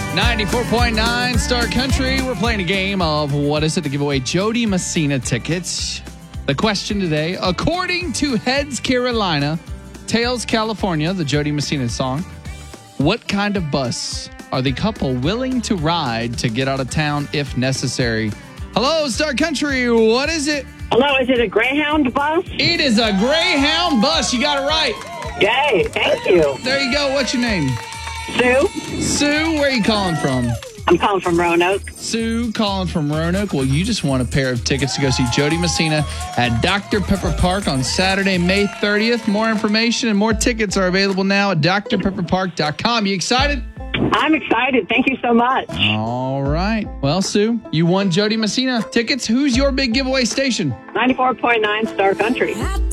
94.9 Star Country. We're playing a game of what is it to give away Jody Messina tickets. The question today, according to Heads Carolina, Tails California, the Jody Messina song, what kind of bus are the couple willing to ride to get out of town if necessary? Hello, Star Country. What is it? Hello, is it a Greyhound bus? It is a Greyhound bus. You got it right. Yay, thank you. There you go. What's your name? Sue? Sue, where are you calling from? I'm calling from Roanoke. Sue calling from Roanoke. Well, you just won a pair of tickets to go see Jody Messina at Dr. Pepper Park on Saturday, May 30th. More information and more tickets are available now at drpepperpark.com. You excited? I'm excited. Thank you so much. All right. Well, Sue, you won Jody Messina tickets. Who's your big giveaway station? 94.9 Star Country.